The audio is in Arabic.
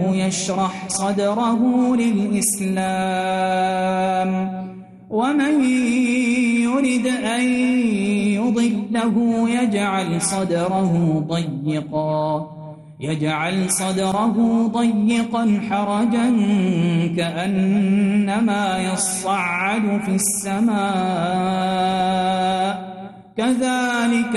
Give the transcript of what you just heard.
يشرح صدره للإسلام ومن يرد أن يضله يجعل صدره ضيقا حرجا كأنما يصعد في السماء كذلك